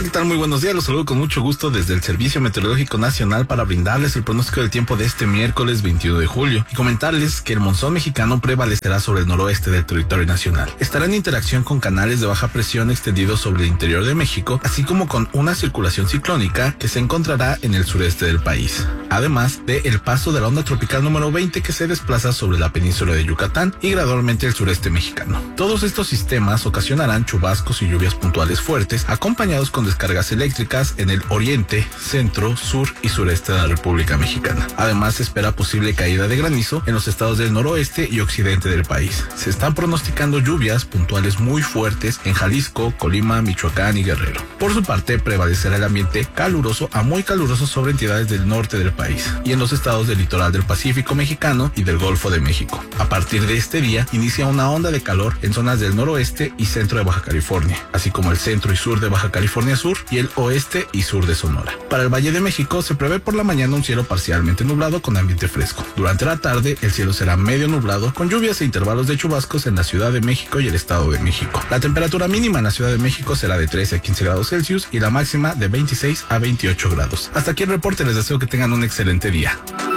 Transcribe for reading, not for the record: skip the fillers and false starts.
¿Qué tal? Muy buenos días, los saludo con mucho gusto desde el Servicio Meteorológico Nacional para brindarles el pronóstico del tiempo de este miércoles 21 de julio y comentarles que el monzón mexicano prevalecerá sobre el noroeste del territorio nacional. Estará en interacción con canales de baja presión extendidos sobre el interior de México, así como con una circulación ciclónica que se encontrará en el sureste del país. Además de el paso de la onda tropical número 20 que se desplaza sobre la península de Yucatán y gradualmente el sureste mexicano. Todos estos sistemas ocasionarán chubascos y lluvias puntuales fuertes, acompañados con descargas eléctricas en el oriente, centro, sur y sureste de la República Mexicana. Además, se espera posible caída de granizo en los estados del noroeste y occidente del país. Se están pronosticando lluvias puntuales muy fuertes en Jalisco, Colima, Michoacán y Guerrero. Por su parte, prevalecerá el ambiente caluroso a muy caluroso sobre entidades del norte del país y en los estados del litoral del Pacífico mexicano y del Golfo de México. A partir de este día, inicia una onda de calor en zonas del noroeste y centro de Baja California, así como el centro y sur de Baja California Sur y el oeste y sur de Sonora. Para el Valle de México se prevé por la mañana un cielo parcialmente nublado con ambiente fresco. Durante la tarde el cielo será medio nublado con lluvias e intervalos de chubascos en la Ciudad de México y el Estado de México. La temperatura mínima en la Ciudad de México será de 13 a 15 grados Celsius y la máxima de 26 a 28 grados. Hasta aquí el reporte, les deseo que tengan un excelente día.